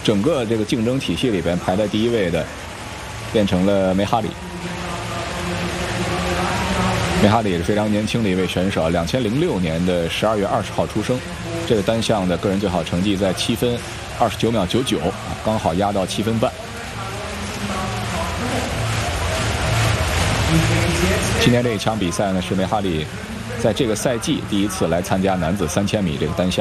整个这个竞争体系里边排在第1位的，变成了梅哈里。梅哈里也是非常年轻的一位选手，2006年的12月20号出生。这个单项的个人最好成绩在7分29秒99，刚好压到7分半。今天这一场比赛呢，是梅哈里在这个赛季第一次来参加男子3000米这个单项。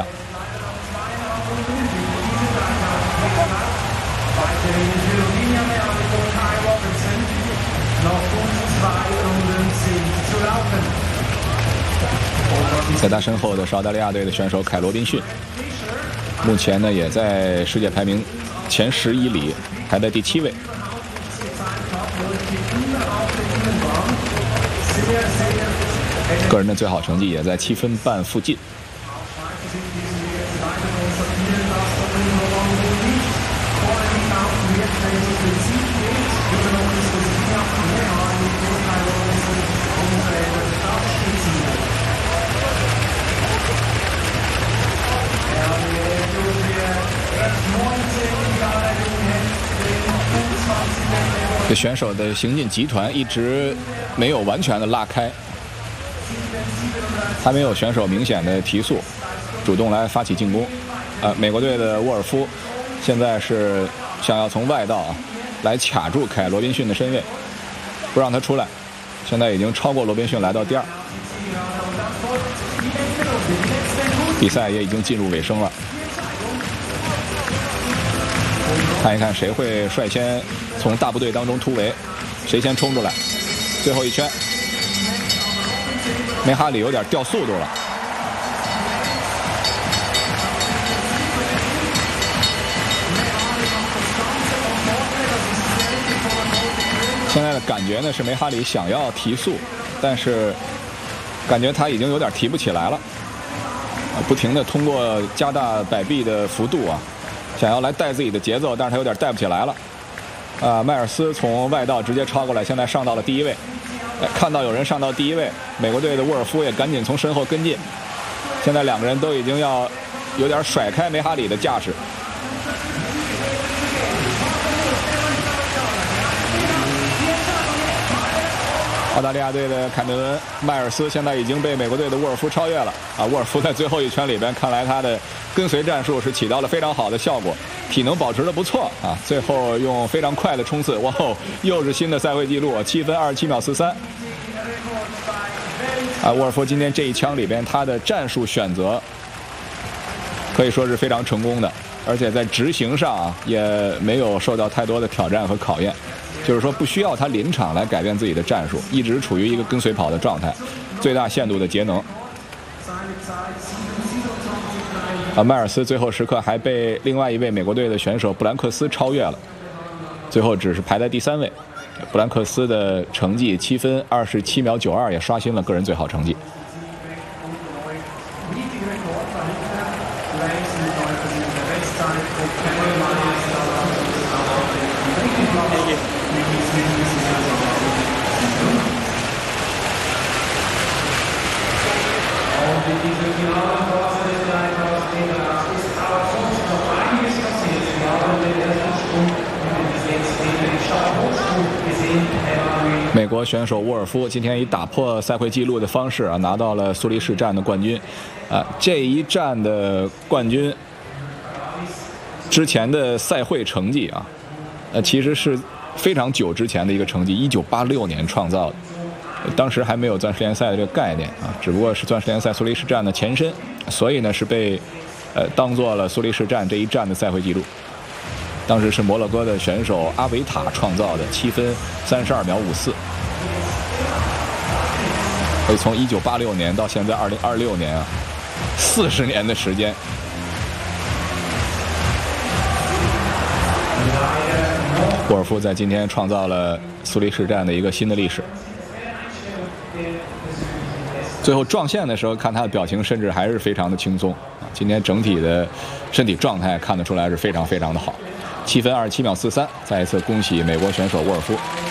在他身后的是澳大利亚队的选手凯罗宾逊，目前呢也在世界排名前11里排在第7位。个人的最好成绩也在7分半附近。这选手的行进集团一直没有完全的拉开，还没有选手明显的提速，主动来发起进攻。美国队的沃尔夫现在是想要从外道来卡住凯罗宾逊的身位，不让他出来。现在已经超过罗宾逊，来到第2。比赛也已经进入尾声了，看一看谁会率先从大部队当中突围，谁先冲出来。最后一圈，梅哈里有点掉速度了。现在的感觉呢是梅哈里想要提速，但是感觉他已经有点提不起来了，不停的通过加大摆臂的幅度想要来带自己的节奏，但是他有点带不起来了。迈尔斯从外道直接超过来，现在上到了第1位。看到有人上到第1位，美国队的沃尔夫也赶紧从身后跟进。现在2个人都已经要有点甩开梅哈里的架势。澳大利亚队的凯梅伦·迈尔斯现在已经被美国队的沃尔夫超越了沃尔夫在最后一圈里边，看来他的跟随战术是起到了非常好的效果，体能保持得不错最后用非常快的冲刺，哇哦，又是新的赛会纪录，7分27秒43。沃尔夫今天这一枪里边，他的战术选择可以说是非常成功的，而且在执行上也没有受到太多的挑战和考验。就是说不需要他临场来改变自己的战术，一直处于一个跟随跑的状态，最大限度的节能。迈尔斯最后时刻还被另外一位美国队的选手布兰克斯超越了，最后只是排在第3位。布兰克斯的成绩7分27秒92，也刷新了个人最好成绩。美国选手沃尔夫今天以打破赛会纪录的方式拿到了苏黎世站的冠军。这一站的冠军之前的赛会成绩其实是非常久之前的一个成绩，1986年创造的。当时还没有钻石联赛的这个概念只不过是钻石联赛苏黎世站的前身，所以呢是被当做了苏黎世站这一站的赛会纪录。当时是摩洛哥的选手阿维塔创造的7分32秒54。所以从1986年到现在2026年40年的时间。沃尔夫在今天创造了苏黎世站的一个新的历史。最后撞线的时候，看他的表情，甚至还是非常的轻松今天整体的身体状态看得出来是非常非常的好。7分27秒43，再一次恭喜美国选手沃尔夫。